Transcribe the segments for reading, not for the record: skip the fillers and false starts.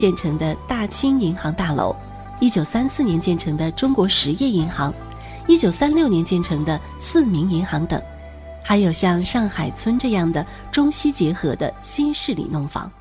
建成的大清银行大楼，1934年建成的中国实业银行，1936年建成的四民银行等，还有像上海村这样的中西结合的新市里弄坊。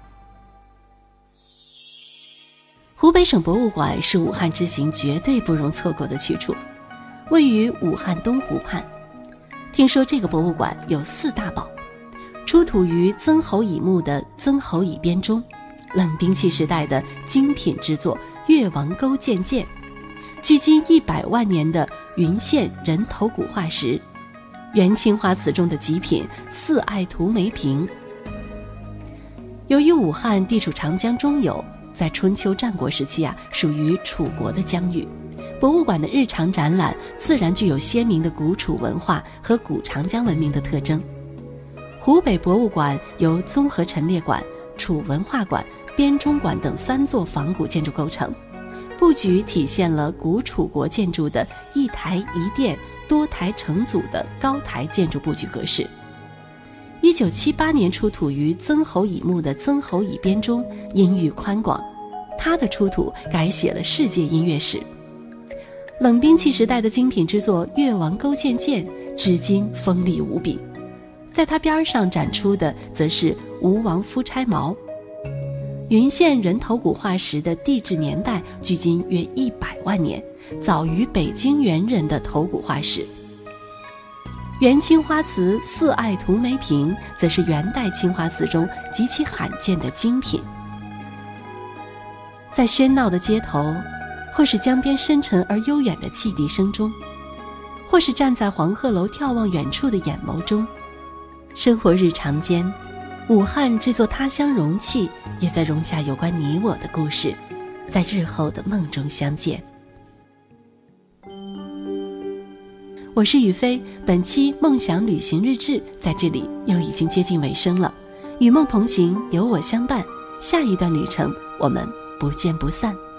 湖北省博物馆是武汉之行绝对不容错过的去处，位于武汉东湖畔。听说这个博物馆有4大宝：出土于曾侯乙墓的曾侯乙编钟，冷兵器时代的精品之作越王勾践剑，距今100万年的云县人头骨化石，元青花瓷中的极品四爱图梅瓶。由于武汉地处长江中游，在春秋战国时期属于楚国的疆域，博物馆的日常展览自然具有鲜明的古楚文化和古长江文明的特征。湖北博物馆由综合陈列馆、楚文化馆、编钟馆等3座仿古建筑构成，布局体现了古楚国建筑的一台一殿多台成组的高台建筑布局格式。1978年出土于曾侯乙墓的曾侯乙编钟音域宽广，它的出土改写了世界音乐史。冷兵器时代的精品之作越王勾践剑至今锋利无比，在它边上展出的则是吴王夫差矛。云县人头骨化石的地质年代距今约100万年，早于北京猿人的头骨化石。元青花瓷四爱图梅瓶则是元代青花瓷中极其罕见的精品。在喧闹的街头，或是江边深沉而悠远的汽笛声中，或是站在黄鹤楼眺望远处的眼眸中，生活日常间，武汉这座他乡容器也在容下有关你我的故事，在日后的梦中相见。我是雨飞，本期梦想旅行日志在这里又已经接近尾声了。与梦同行，有我相伴，下一段旅程我们不见不散。